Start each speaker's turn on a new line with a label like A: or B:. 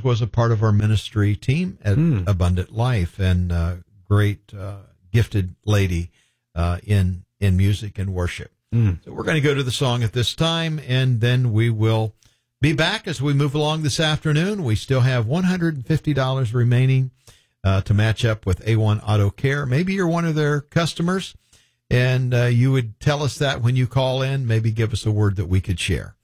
A: Fields was a part of our ministry team at Abundant Life, and great, gifted lady in music and worship. So we're going to go to the song at this time, and then we will be back as we move along this afternoon. We still have $150 remaining to match up with A1 Auto Care. Maybe you're one of their customers, and you would tell us that when you call in. Maybe give us a word that we could share.